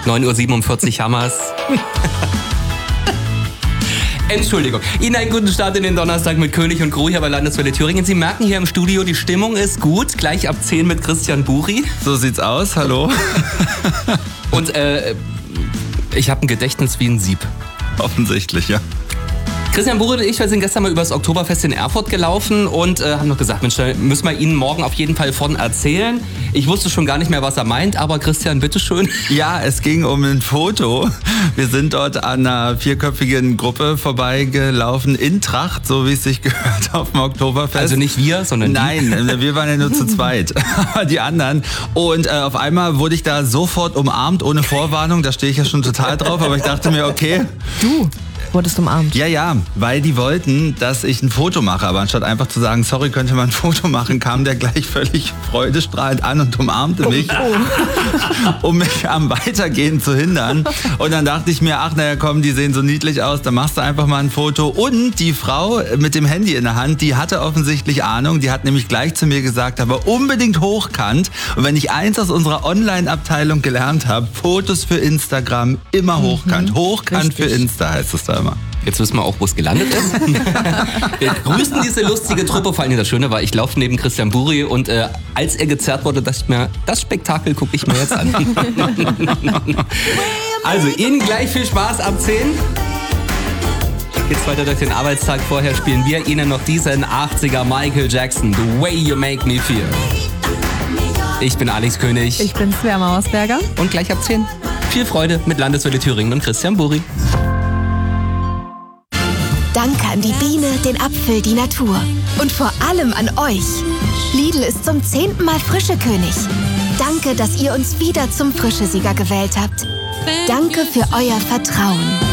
9:47 Uhr haben wir's. Entschuldigung. Ihnen einen guten Start in den Donnerstag mit König und Crew hier bei Landeswelle Thüringen. Sie merken hier im Studio, die Stimmung ist gut. Gleich ab 10 mit Christian Buri. So sieht's aus, hallo. Und ich habe ein Gedächtnis wie ein Sieb. Offensichtlich, ja. Christian Buri und ich, wir sind gestern mal übers Oktoberfest in Erfurt gelaufen und haben noch gesagt, Mensch, da müssen wir Ihnen morgen auf jeden Fall von erzählen. Ich wusste schon gar nicht mehr, was er meint, aber Christian, bitteschön. Ja, es ging um ein Foto. Wir sind dort an einer 4-köpfigen Gruppe vorbeigelaufen in Tracht, so wie es sich gehört auf dem Oktoberfest. Also nicht wir, sondern die. Nein, wir waren ja nur zu zweit, aber die anderen. Und auf einmal wurde ich da sofort umarmt, ohne Vorwarnung. Da stehe ich ja schon total drauf, aber ich dachte mir, okay. Du wurdest umarmt. Ja, weil die wollten, dass ich ein Foto mache. Aber anstatt einfach zu sagen, sorry, könnte man ein Foto machen, kam der gleich völlig freudestrahlend an und umarmte mich, um mich am Weitergehen zu hindern. Und dann dachte ich mir, ach naja, komm, die sehen so niedlich aus, dann machst du einfach mal ein Foto. Und die Frau mit dem Handy in der Hand, die hatte offensichtlich Ahnung. Die hat nämlich gleich zu mir gesagt, aber unbedingt hochkant. Und wenn ich eins aus unserer Online-Abteilung gelernt habe, Fotos für Instagram immer hochkant. Hochkant Richtig. für Insta heißt es da immer. Jetzt wissen wir auch, wo es gelandet ist. Wir grüßen diese lustige Truppe. Vor allem das Schöne war, ich laufe neben Christian Buri und als er gezerrt wurde, dachte ich mir, das Spektakel gucke ich mir jetzt an. Also Ihnen gleich viel Spaß ab 10. Geht's weiter durch den Arbeitstag. Vorher spielen wir Ihnen noch diesen 80er Michael Jackson, The Way You Make Me Feel. Ich bin Alex König. Ich bin Svea Mauersberger. Und gleich ab 10 viel Freude mit Landeswelle Thüringen und Christian Buri. Danke an die Biene, den Apfel, die Natur. Und vor allem an euch. Lidl ist zum 10. Mal Frischekönig. Danke, dass ihr uns wieder zum Frischesieger gewählt habt. Danke für euer Vertrauen.